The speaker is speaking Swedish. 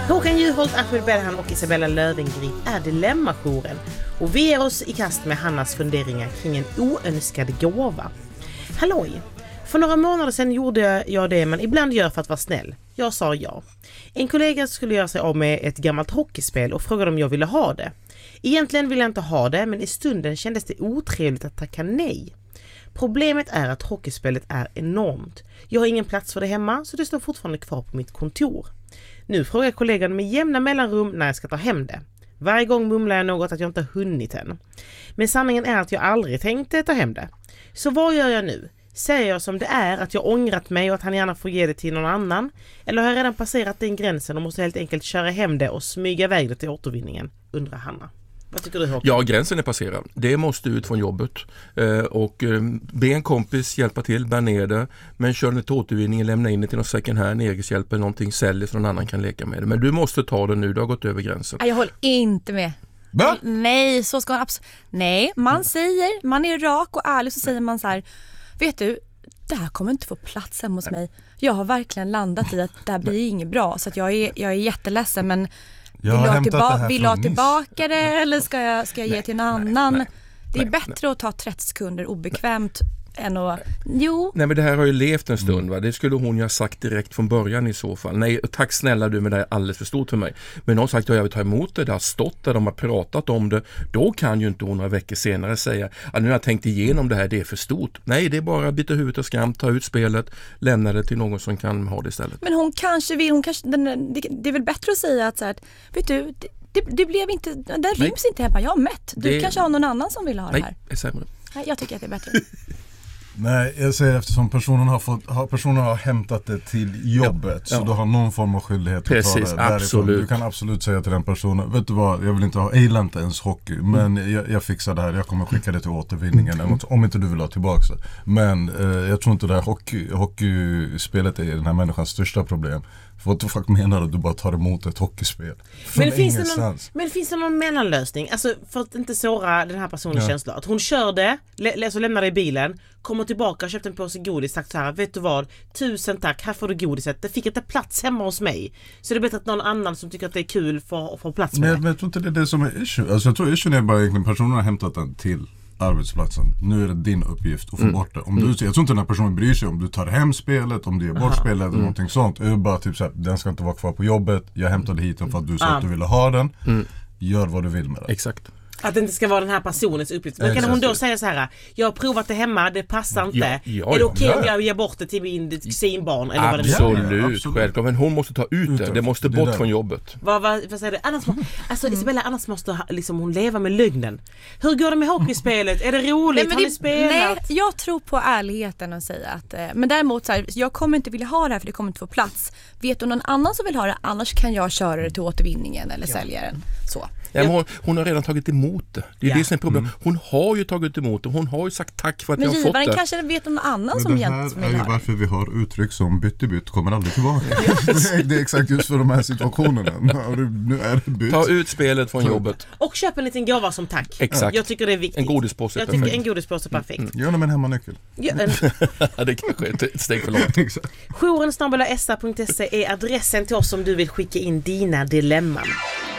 Håkan Juholt, Ahmed Belhan och Isabella Löwengrip är Dilemmajouren. Och vi är oss i kast med Hannas funderingar kring en oönskad gåva. Halloj! För några månader sedan gjorde jag det man ibland gör för att vara snäll. Jag sa ja. En kollega skulle göra sig av med ett gammalt hockeyspel och frågade om jag ville ha det. Egentligen ville jag inte ha det, men i stunden kändes det otrevligt att tacka nej. Problemet är att hockeyspelet är enormt. Jag har ingen plats för det hemma, så det står fortfarande kvar på mitt kontor. Nu frågar kollegan med jämna mellanrum när jag ska ta hem det. Varje gång mumlar jag något att jag inte har hunnit än. Men sanningen är att jag aldrig tänkte ta hem det. Så vad gör jag nu? Säger jag som det är att jag ångrat mig och att han gärna får ge det till någon annan? Eller har jag redan passerat den gränsen och måste helt enkelt köra hem det och smyga iväg det till återvinningen? Undrar Hanna. Vad tycker du, Håkan? Ja, gränsen är passerad. Det måste ut från jobbet. Och be en kompis hjälpa till, bär ner det. Men kör det till återvinningen, lämna in det till någon second hand, egeshjälp eller någonting, säljer så någon annan kan leka med det. Men du måste ta det nu, du har gått över gränsen. Jag håller inte med. Va? Nej, så ska man absolut. Nej, man säger, man är rak och ärlig, så säger man så här: vet du, det här kommer inte få plats hemma hos mig. Jag har verkligen landat i att det här blir inget bra, så att jag är jätteledsen, men vill du ha tillbaka det eller ska jag ge till en annan? Det är bättre att ta 30 sekunder obekvämt än att... Jo. Nej, men det här har ju levt en stund, va? Det skulle hon ju ha sagt direkt från början i så fall. Nej, tack snälla du, men det är alldeles för stort för mig. Men hon har sagt att jag vill ta emot det, det har stått där, de har pratat om det. Då kan ju inte hon några veckor senare säga att nu har jag tänkt igenom det här, det är för stort. Nej, det är bara att byta huvudet och skam, ta ut spelet, lämna det till någon som kan ha det istället. Men hon kanske vill, det är väl bättre att säga att så här, vet du, det blev inte, det ryms inte hemma, jag har mätt. Du kanske har någon annan som vill ha det här. Nej, det är sämre. Nej, jag tycker att det är bättre. Nej, jag säger eftersom personen har hämtat det till jobbet, så du har någon form av skyldighet att ta det därifrån. Du kan absolut säga till den personen, vet du vad, jag vill inte ha, jag gillar inte ens hockey, men jag fixar det här, jag kommer skicka det till återvinningen om inte du vill ha tillbaka det. Men jag tror inte det här hockeyspelet är den här människans största problem. Vad du faktiskt menar att du bara tar emot ett hockeyspel? Men finns det någon mellanlösning? Alltså för att inte såra den här personens känslor. Att hon kör det, så lämnar det i bilen, kommer tillbaka och köpte en påse godis, sagt så här: vet du vad, 1000 tack, här får du godiset. Det fick inte plats hemma hos mig. Så det är bättre att någon annan som tycker att det är kul får plats med det. Men jag tror inte det är det som är issue. Alltså jag tror issue är bara egentligen personen har hämtat den till arbetsplatsen. Nu är det din uppgift att få bort det. Jag tror inte den här personen bryr sig om du tar hem spelet, om du ger bort spelet eller någonting sånt. Det är bara typ så här, den ska inte vara kvar på jobbet. Jag hämtade hit den för att du sa att du ville ha den. Gör vad du vill med det. Exakt. Att det inte ska vara den här personens uppgift. Men kan hon då säga så här: jag har provat det hemma, det passar inte. Är det okej om jag ger bort det till min kusinbarn? Eller Absolut, självklart. Men hon måste ta ut det. Det måste bort från jobbet. Vad säger du? Isabella, annars måste liksom hon leva med lögnen. Hur går det med hockeyspelet? Är det roligt? Har ni spelat? Nej, jag tror på ärligheten och säga att... Men däremot så här, jag kommer inte vilja ha det här för det kommer inte få plats. Vet du någon annan som vill ha det? Annars kan jag köra det till återvinningen eller sälja den. Så. Ja, hon har redan tagit emot det. Det är det som är problemet. Hon har ju tagit emot det. Hon har ju sagt tack för att jag har fått det. Men givaren kanske vet om någon annan som egentligen vill ha det. Det här är ju varför vi har uttryck som bytt kommer aldrig tillbaka. Det är exakt just för de här situationerna. Nu är det bytt. Ta ut spelet från jobbet. Och köp en liten gåva som tack. Exakt. Jag tycker det är viktigt. En godispåse. Jag tycker en godispåse perfekt. Gör det med en hemmanyckel. Det kanske är ett steg för långt. Jouren@sa.se är adressen till oss om du vill skicka in dina dilemman.